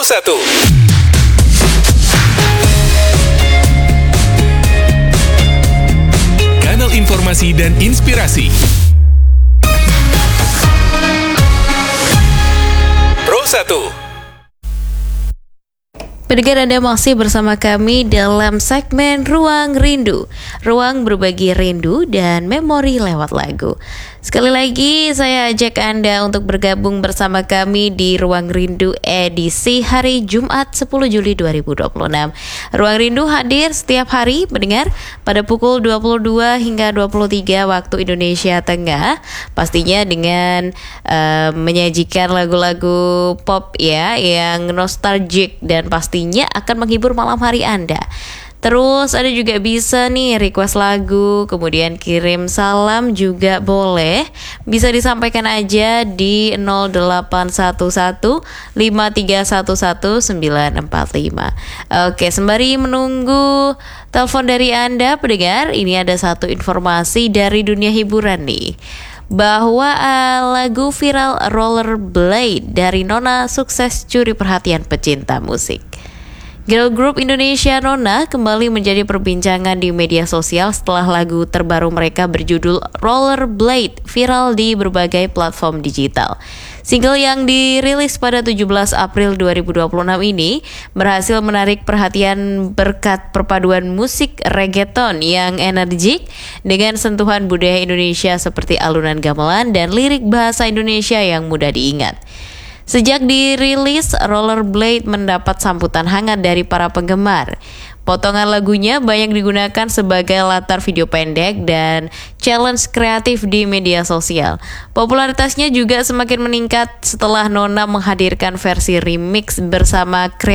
Pro 1. Kanal informasi dan inspirasi. Pro 1. Pendengar, Anda masih bersama kami dalam segmen Ruang Rindu. Ruang berbagi rindu dan memori lewat lagu. Sekali lagi saya ajak Anda untuk bergabung bersama kami di Ruang Rindu edisi hari Jumat 10 Juli 2026. Ruang Rindu hadir setiap hari pendengar pada pukul 22 hingga 23 waktu Indonesia Tengah. Pastinya dengan menyajikan lagu-lagu pop ya yang nostalgic dan pastinya akan menghibur malam hari Anda. Terus Anda juga bisa nih request lagu, kemudian kirim salam juga boleh. Bisa disampaikan aja di 0811 5311 945. Oke, sembari menunggu telepon dari Anda pendengar, ini ada satu informasi dari dunia hiburan nih, bahwa lagu viral Rollerblade dari Nona sukses curi perhatian pecinta musik. Girl group Indonesia Nona kembali menjadi perbincangan di media sosial setelah lagu terbaru mereka berjudul Rollerblade viral di berbagai platform digital. Single yang dirilis pada 17 April 2026 ini berhasil menarik perhatian berkat perpaduan musik reggaeton yang energik dengan sentuhan budaya Indonesia seperti alunan gamelan dan lirik bahasa Indonesia yang mudah diingat. Sejak dirilis, Rollerblade mendapat sambutan hangat dari para penggemar. Potongan lagunya banyak digunakan sebagai latar video pendek dan challenge kreatif di media sosial. Popularitasnya juga semakin meningkat setelah Nona menghadirkan versi remix bersama